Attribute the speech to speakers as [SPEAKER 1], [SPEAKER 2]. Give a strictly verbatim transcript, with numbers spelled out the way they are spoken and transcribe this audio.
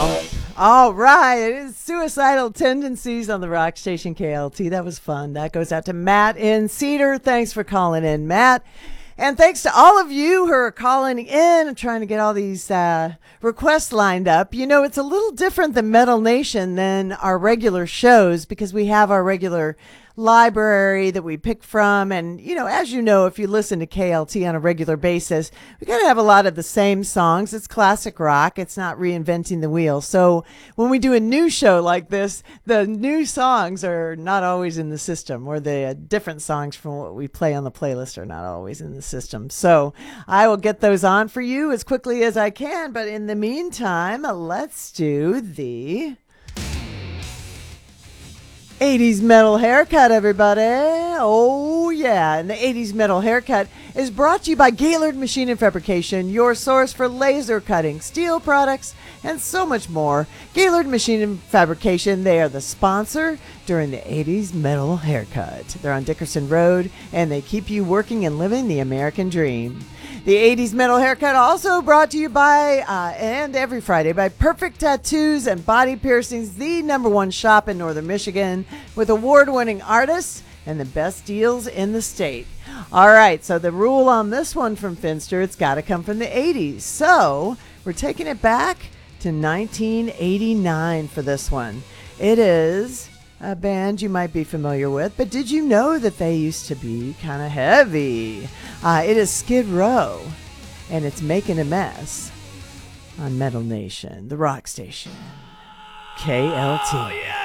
[SPEAKER 1] All right, it is Suicidal Tendencies on the Rock Station K L T. That was fun. That goes out to Matt in Cedar. Thanks for calling in, Matt. And thanks to all of you who are calling in and trying to get all these uh, requests lined up. You know, it's a little different than Metal Nation than our regular shows because we have our regular library that we pick from. And, you know, as you know, if you listen to K L T on a regular basis, we got to have a lot of the same songs. It's classic rock. It's not reinventing the wheel. So when we do a new show like this, the new songs are not always in the system, or the uh, different songs from what we play on the playlist are not always in the system. So I will get those on for you as quickly as I can. But in the meantime, let's do the eighties Metal Haircut, everybody. Oh, yeah. And the eighties Metal Haircut is brought to you by Gaylord Machine and Fabrication, your source for laser cutting, steel products, and so much more. Gaylord Machine and Fabrication, they are the sponsor during the eighties Metal Haircut. They're on Dickerson Road, and they keep you working and living the American dream. The eighties Metal Haircut also brought to you by, uh, and every Friday, by Perfect Tattoos and Body Piercings, the number one shop in Northern Michigan with award-winning artists and the best deals in the state. All right, so the rule on this one from Finster, it's got to come from the eighties. So we're taking it back to nineteen eighty-nine for this one. It is a band you might be familiar with, but did you know that they used to be kind of heavy? Uh, it is Skid Row, and it's Making a Mess on Metal Nation, the rock station, K L T. Oh, yeah.